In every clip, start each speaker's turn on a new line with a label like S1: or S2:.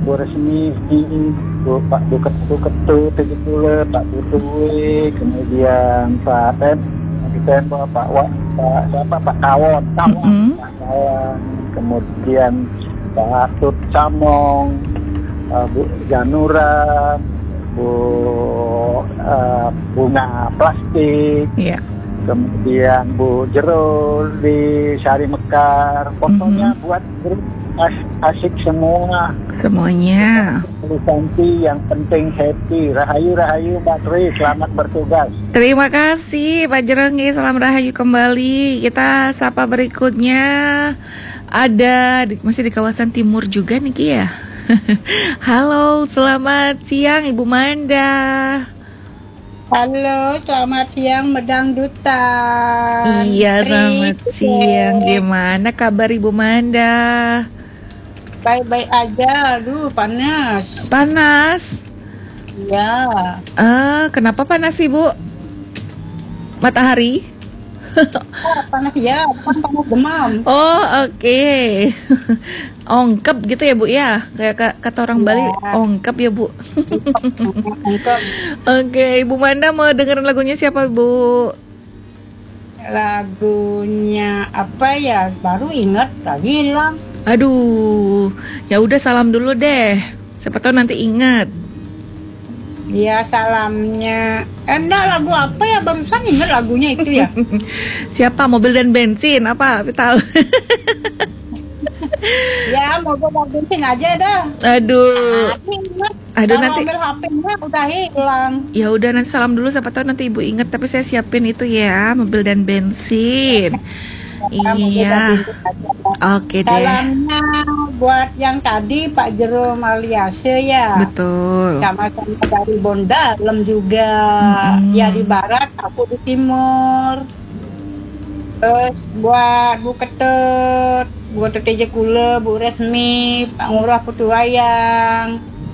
S1: Bu Resmi, Pak Ketu 70, Pak Putui, kemudian Pak Tempo, Pak Kawon, Pak Kawon, kemudian Pak Tut Camong, Bu Janura, Bu Bunga Plastik, kemudian Bu Jerul di Sari Mekar. Pokoknya buat grup asik semuanya. Santi, yang penting happy. Rahayu Mbak Tri, selamat bertugas.
S2: Terima kasih Pak Jerenggi, salam rahayu kembali. Kita sapa berikutnya. Masih di kawasan timur juga nih Ki ya. Halo, selamat siang Ibu Manda.
S3: Halo, selamat siang Medangdutan.
S2: Iya, selamat siang. Gimana kabar Ibu Manda?
S3: Baik-baik aja, aduh panas.
S2: Panas?
S3: Ya.
S2: Kenapa panas Ibu? Matahari?
S3: Panas ya, bukan panas demam.
S2: Oh, oke. Ongkep gitu ya Bu ya? Kayak kata orang Bali, ongkep ya Bu.
S3: Ongkep.
S2: Oke, Ibu Manda mau dengerin lagunya siapa Bu?
S3: Lagunya apa ya? Baru inget, lagi hilang.
S2: Aduh, ya udah salam dulu deh. Siapa tahu nanti ingat.
S3: Ya, salamnya. Enggak, lagu apa ya? Barusan inget lagunya itu ya.
S2: Siapa? Mobil dan bensin apa? Tahu.
S3: Ya, mobil dan bensin aja dah.
S2: Aduh. Nanti
S3: ambil HP-nya udah hilang.
S2: Ya udah nanti salam dulu, siapa tahu nanti Ibu inget, tapi saya siapin itu ya, mobil dan bensin. Iya. Oke deh.
S3: Salamnya buat yang tadi Pak Jerome Aliase ya.
S2: Betul.
S3: Sama-sama dari Bondalem juga. Ya di barat, aku di timur. Terus buat Bu Ketut, Bu Teteh Kule, Bu Resmi, Pak Ngurah Putuwayang.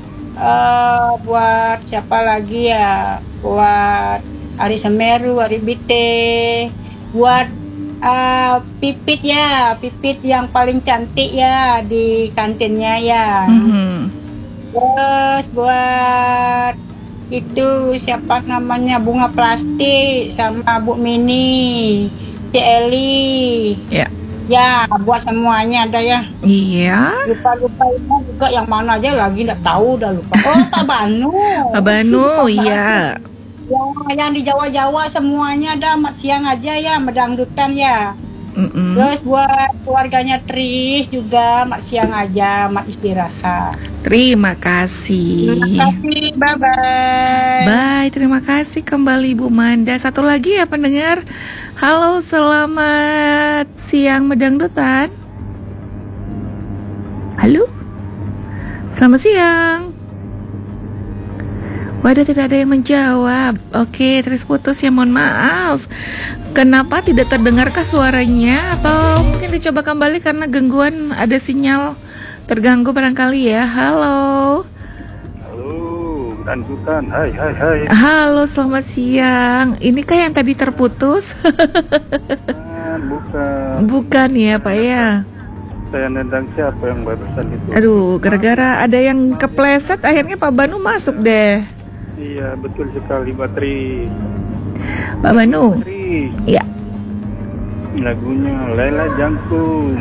S3: Buat siapa lagi ya? Buat Ari Semeru, Ari Bite. Buat Pipit ya, Pipit yang paling cantik ya di kantinnya ya. Terus buat itu siapa namanya, Bunga Plastik sama Bu Mini, Si Eli. Ya, buat semuanya ada ya.
S2: Iya.
S3: Lupa juga yang mana aja lagi, nggak tahu, udah lupa. Oh, Pak Banu.
S2: Pak Banu, iya.
S3: Ya, yang di Jawa-Jawa semuanya ada, mat siang aja ya, Medangdutan ya. Terus buat keluarganya Tris juga, mat siang aja, mat istirahat.
S2: Terima kasih.
S3: Terima kasih, bye-bye.
S2: Bye, terima kasih kembali Bu Manda. Satu lagi ya pendengar. Halo, selamat siang Medangdutan. Halo, selamat siang. Waduh, tidak ada yang menjawab. Oke, terus putus ya, mohon maaf. Kenapa tidak terdengarkah suaranya? Atau mungkin dicoba kembali karena gangguan, ada sinyal terganggu barangkali ya. Halo.
S4: Halo, Medangdutan. Hai.
S2: Halo, selamat siang. Ini kah yang tadi terputus?
S4: Bukan.
S2: Bukan ya Pak ya.
S4: Saya nendang siapa yang barusan itu?
S2: Aduh, gara-gara ada yang kepleset, akhirnya Pak Banu masuk deh.
S4: Iya, betul sekali, Batri.
S2: Pak Banu. Iya.
S4: Lagunya Lela Jangkung.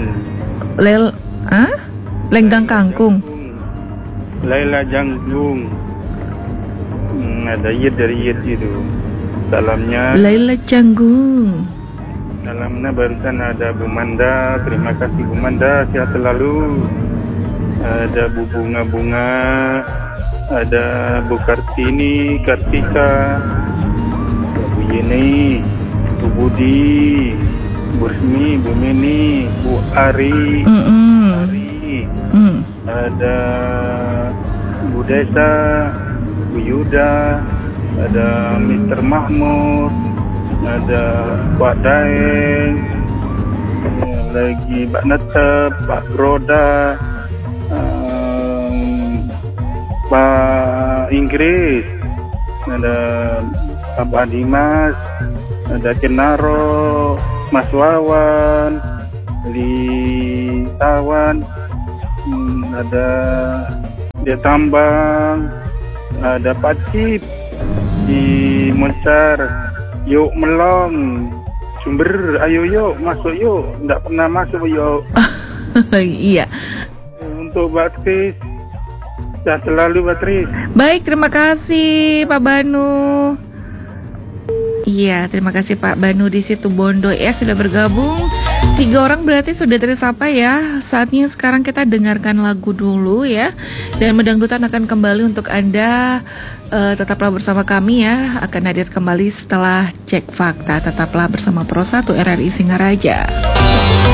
S2: Lenggang Kangkung.
S4: Lela Jangkung. Ada Yed dari Yed itu. Salamnya
S2: Lela Janggung.
S4: Salamnya barusan ada Bu Manda. Terima kasih Bu Manda, sehat selalu. Ada Bu Bunga, ada Bu Kartini, Kartika, Bu Yeni, Bu Budi, Bu Resmi, Bu Meni, Bu Ari, ada Bu Desa, Bu Yuda, ada Mr. Mahmud, ada Pak Daeng, lagi Pak Netep, Pak Broda, Pak Inggris, ada Pak Dimas, ada Kenaro, Mas Wawan, Li Tawan, ada Dia Tambang, ada Pak Cip di Moncar, yuk Melong, Sumber, ayo yuk masuk yuk, nggak pernah masuk yuk.
S2: Iya.
S4: Untuk Batris, sehat selalu Batris.
S2: Baik, terima kasih Pak Banu. Iya, terima kasih Pak Banu di situ Bondo ya sudah bergabung. 3 orang berarti sudah tersapa ya. Saatnya sekarang kita dengarkan lagu dulu ya. Dan Medangdutan akan kembali untuk Anda. Tetaplah bersama kami ya. Akan hadir kembali setelah cek fakta. Tetaplah bersama Pro 1 RRI Singaraja.